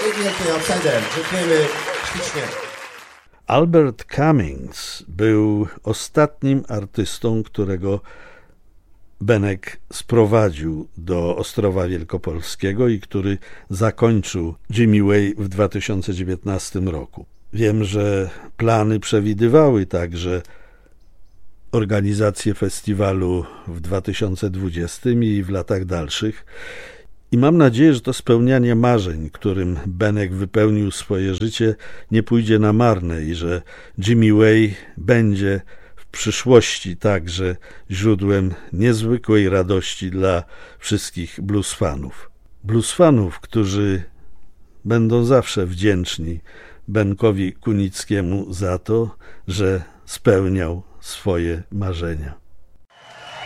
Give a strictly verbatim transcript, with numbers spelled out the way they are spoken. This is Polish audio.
wielkie upside down. Dziękujemy ślicznie. Albert Cummings był ostatnim artystą, którego Benek sprowadził do Ostrowa Wielkopolskiego i który zakończył Jimmy Way w dwa tysiące dziewiętnastym roku. Wiem, że plany przewidywały także organizację festiwalu w dwa tysiące dwudziestym i w latach dalszych. I mam nadzieję, że to spełnianie marzeń, którym Benek wypełnił swoje życie, nie pójdzie na marne i że Jimmy Way będzie w przyszłości także źródłem niezwykłej radości dla wszystkich blues fanów. Blues fanów, którzy będą zawsze wdzięczni Benkowi Kunickiemu za to, że spełniał swoje marzenia.